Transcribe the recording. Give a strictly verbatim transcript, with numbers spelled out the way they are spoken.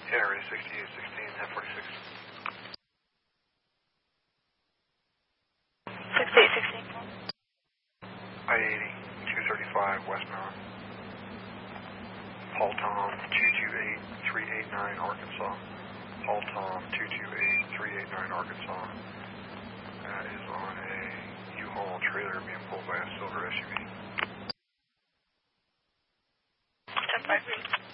Area sixty-eight sixteen, F forty-six. sixty-eight sixteen. I eighty, two thirty-five, westbound. Paul Tom, two two eight, three eight nine, Arkansas. Paul Tom, two two eight, three eight nine, Arkansas. That is on a U-Haul trailer being pulled by a silver S U V. ten five.